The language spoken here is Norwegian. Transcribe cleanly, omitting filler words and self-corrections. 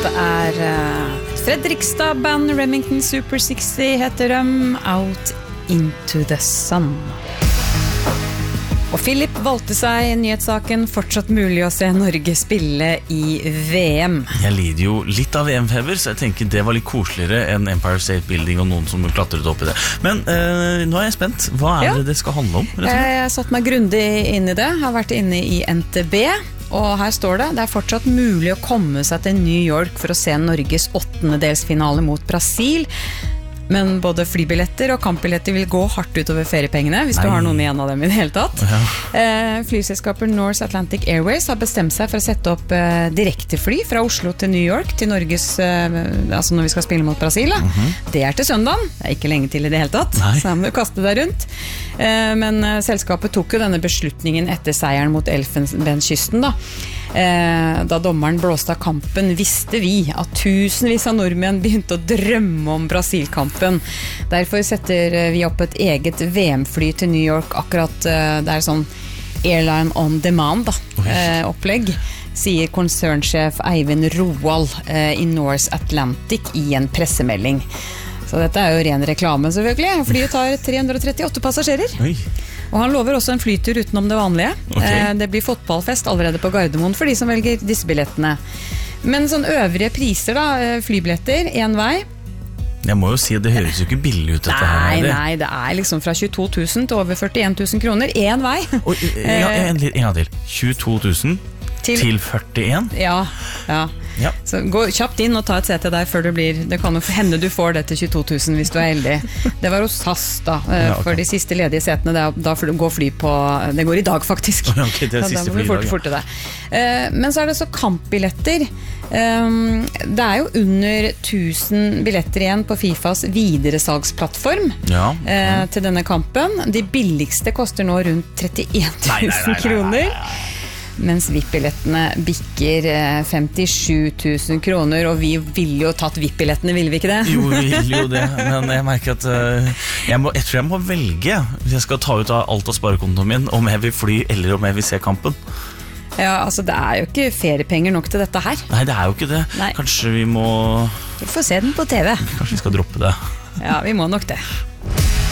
Fredrikstad-band Remington Super 60 heter dem, Out Into the Sun. Og Philip valgte seg i nyhetssaken fortsatt mulig å se Norge spille i VM. Jeg lider jo litt av VM-feber, så jeg tenker det var litt koseligere enn Empire State Building og noen som klatret opp i det. Men nå er jeg spent. Hva er det skal handle om? Jeg har satt meg grundig inn i det. Jeg har vært inne i NTB. Og her står det er fortsatt mulig å komme seg til New York for å se Norges 8-delsfinale mot Brasil. Men både flybilletter og kampbilletter vil gå hardt utover feriepengene, hvis du har noen igjen av dem i det hele tatt. Flyselskapet North Atlantic Airways har bestemt seg for å sette opp direktefly fra Oslo til New York, til Norges, altså når vi skal spille mot Brasil. Det til søndagen, det ikke lenge til i det hele tatt, så må du kaste deg rundt. Men selskapet tok jo denne beslutningen etter seieren mot Elfenbenskysten da. Da dommeren blåste av kampen, visste vi at tusenvis av nordmenn begynte å drømme om Brasil-kampen. Derfor setter vi opp et eget VM-fly til New York, akkurat det sånn Airline on Demand opplegg, sier konsernsjef Eivind Roald i North Atlantic i en pressemelding. Så dette jo ren reklame selvfølgelig. Flyet tar 338 passasjerer. Og han lover også en flytur utenom det vanlige. Det blir fotballfest allerede på Gardermoen for de som velger disse billettene. Men sånn øvrige priser da, flybilletter, en vei. Jeg må jo si at det høres jo ikke billig ut dette her. Nei, det liksom fra 22 000 til over 41 000 kroner, en vei. En gang til. 22 000 til 41? Ja. Så gå kjapt inn og ta et sete der før du blir, det kan jo hende du får det til 22 000 hvis du heldig. Det var hos SAS da, for de siste ledige setene, da går fly på, det går i dag faktisk. Det siste fly i dag. Forte det. Men så det så kampbilletter. Det jo under 1000 billetter igjen på FIFAs videresalgsplattform til denne kampen. De billigste koster nå rundt 31 000 kroner. Mens VIP-billettene bikker 57 000 kroner, og vi ville jo tatt VIP-billettene, ville vi ikke det? Jo, vi ville jo det, men jeg merker at jeg tror jeg må velge hvis jeg skal ta ut av alt av sparekontoen min, om jeg vil fly eller om jeg vil se kampen. Ja, altså det jo ikke feriepenger nok til dette her. Nei, det jo ikke det. Kanskje vi må... Vi får se den på TV. Kanskje vi skal droppe det. Ja, vi må nok det.